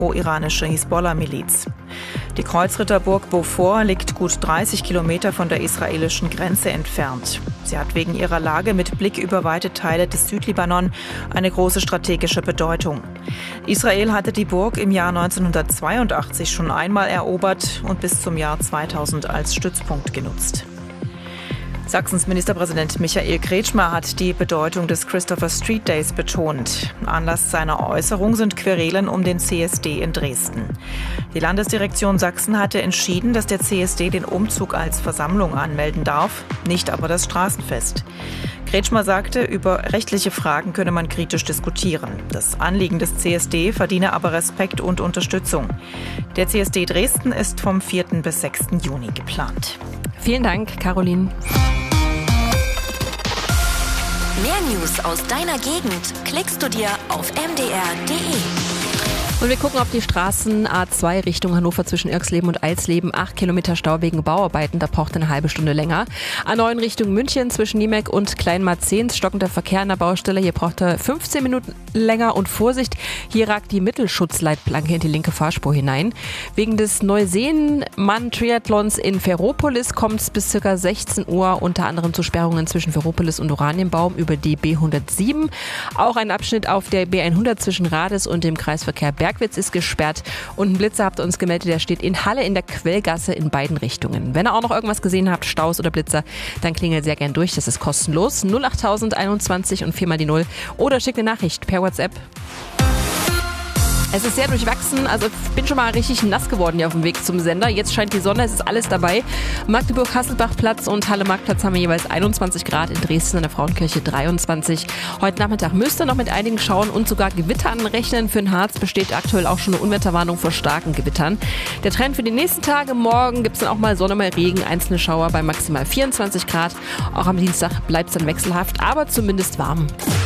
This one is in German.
pro-iranische Hisbollah-Miliz. Die Kreuzritterburg Beaufort liegt gut 30 Kilometer von der israelischen Grenze entfernt. Sie hat wegen ihrer Lage mit Blick über weite Teile des Südlibanon eine große strategische Bedeutung. Israel hatte die Burg im Jahr 1982 schon einmal erobert und bis zum Jahr 2000 als Stützpunkt genutzt. Sachsens Ministerpräsident Michael Kretschmer hat die Bedeutung des Christopher Street Days betont. Anlass seiner Äußerung sind Querelen um den CSD in Dresden. Die Landesdirektion Sachsen hatte entschieden, dass der CSD den Umzug als Versammlung anmelden darf, nicht aber das Straßenfest. Kretschmer sagte, über rechtliche Fragen könne man kritisch diskutieren. Das Anliegen des CSD verdiene aber Respekt und Unterstützung. Der CSD Dresden ist vom 4. bis 6. Juni geplant. Vielen Dank, Caroline. Mehr News aus deiner Gegend klickst du dir auf mdr.de. Und wir gucken auf die Straßen A2 Richtung Hannover zwischen Irxleben und Eilsleben. 8 Kilometer Stau wegen Bauarbeiten, da braucht eine halbe Stunde länger. A9 Richtung München zwischen Niemek und Kleinmarzehns, stockender Verkehr an der Baustelle. Hier braucht er 15 Minuten länger und Vorsicht, hier ragt die Mittelschutzleitplanke in die linke Fahrspur hinein. Wegen des Neuseenmann-Triathlons in Ferropolis kommt es bis ca. 16 Uhr unter anderem zu Sperrungen zwischen Ferropolis und Oranienbaum über die B107. Auch ein Abschnitt auf der B100 zwischen Rades und dem Kreisverkehr Bergwitz ist gesperrt und ein Blitzer habt ihr uns gemeldet, der steht in Halle in der Quellgasse in beiden Richtungen. Wenn ihr auch noch irgendwas gesehen habt, Staus oder Blitzer, dann klingelt sehr gern durch, das ist kostenlos. 08021 und 4 mal die 0 oder schickt eine Nachricht per WhatsApp. Es ist sehr durchwachsen, also ich bin schon mal richtig nass geworden hier auf dem Weg zum Sender. Jetzt scheint die Sonne, es ist alles dabei. Magdeburg-Hasselbach-Platz und Halle-Marktplatz haben wir jeweils 21 Grad, in Dresden in der Frauenkirche 23. Heute Nachmittag müsst ihr noch mit einigen Schauern und sogar Gewittern rechnen. Für den Harz besteht aktuell auch schon eine Unwetterwarnung vor starken Gewittern. Der Trend für die nächsten Tage, morgen gibt es dann auch mal Sonne, mal Regen, einzelne Schauer bei maximal 24 Grad. Auch am Dienstag bleibt es dann wechselhaft, aber zumindest warm.